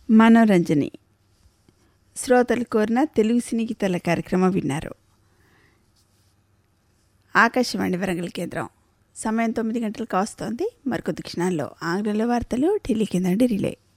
మనోరంజని శ్రోతలు కోరిన తెలుగు సినీ గీతాల కార్యక్రమం విన్నారు. ఆకాశవాణి వరంగల్ కేంద్రం. సమయం 9 గంటలకు వస్తోంది. మరికొద్ది క్షణాల్లో ఆంగ్లంలో వార్తలు ఢిల్లీ కింద రిలే.